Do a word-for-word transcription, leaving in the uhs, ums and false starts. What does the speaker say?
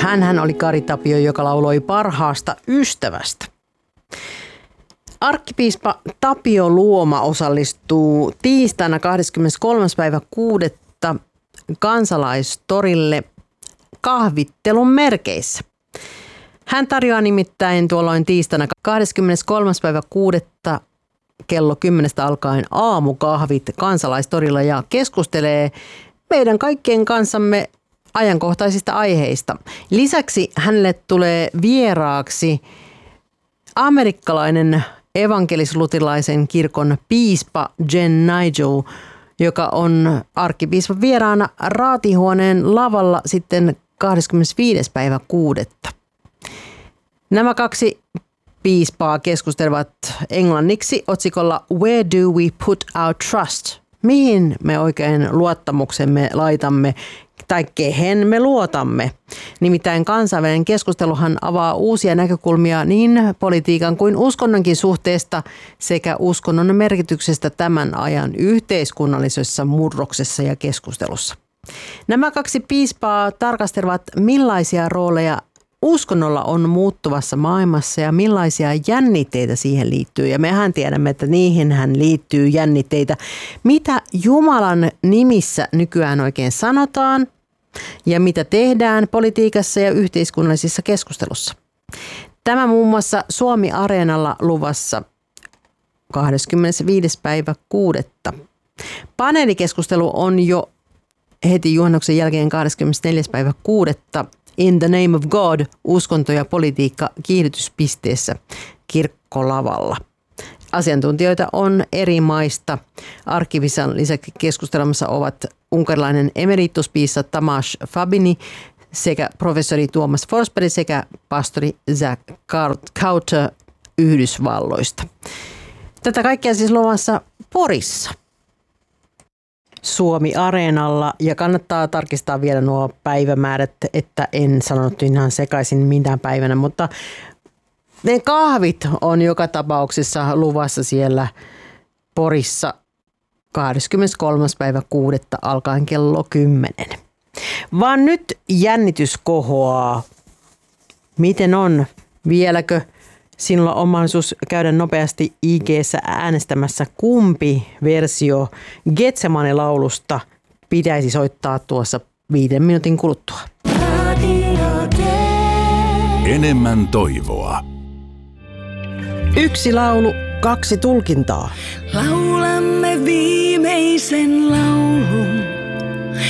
Hänhän oli Kari Tapio, joka lauloi parhaasta ystävästä. Arkkipiispa Tapio Luoma osallistuu tiistaina kahdeskymmeneskolmas päivä kuudetta Kansalaistorille kahvittelun merkeissä. Hän tarjoaa nimittäin tuolloin tiistaina kahdeskymmeneskolmas päivä kuudetta kello kymmenestä alkaen aamukahvit Kansalaistorilla ja keskustelee meidän kaikkien kanssamme ajankohtaisista aiheista. Lisäksi hänelle tulee vieraaksi amerikkalainen evankelis-luterilaisen kirkon piispa Jen Nigel, joka on arkkipiispan vieraana Raatihuoneen lavalla sitten kahdeskymmenesviides päivä kuudetta. Nämä kaksi piispaa keskustelevat englanniksi otsikolla Where do we put our trust? Mihin me oikein luottamuksemme laitamme tai kehen me luotamme? Nimittäin kansainvälinen keskusteluhan avaa uusia näkökulmia niin politiikan kuin uskonnonkin suhteesta sekä uskonnon merkityksestä tämän ajan yhteiskunnallisessa murroksessa ja keskustelussa. Nämä kaksi piispaa tarkastelevat, millaisia rooleja uskonnolla on muuttuvassa maailmassa ja millaisia jännitteitä siihen liittyy. Ja mehän tiedämme, että niihinhän liittyy jännitteitä. Mitä Jumalan nimissä nykyään oikein sanotaan ja mitä tehdään politiikassa ja yhteiskunnallisissa keskustelussa. Tämä muun muassa Suomi-areenalla luvassa kahdeskymmenesviides päivä kuudetta. Paneelikeskustelu on jo heti juhannuksen jälkeen kahdeskymmenesneljäs päivä kuudetta. In the name of God, uskonto ja politiikka kiihdytyspisteessä kirkkolavalla. Asiantuntijoita on eri maista. Arkkipiispan lisäksi keskustelemassa ovat unkarilainen emerituspiisa Tamás Fabini sekä professori Tuomas Forsberg sekä pastori Zach Kauter Yhdysvalloista. Tätä kaikkea siis luvassa Porissa. Suomi-areenalla ja kannattaa tarkistaa vielä nuo päivämäärät, että en sanonut ihan sekaisin mitään päivänä, mutta ne kahvit on joka tapauksessa luvassa siellä Porissa kahdeskymmeneskolmas päivä kuudetta alkaen kello kymmenen. Vaan nyt jännitys kohoaa. Miten on? Vieläkö sinulla on mahdollisuus käydä nopeasti I G:ssä äänestämässä, kumpi versio Getsemane-laulusta pitäisi soittaa tuossa viiden minuutin kuluttua. Enemmän toivoa. Yksi laulu, kaksi tulkintaa. Laulamme viimeisen laulun.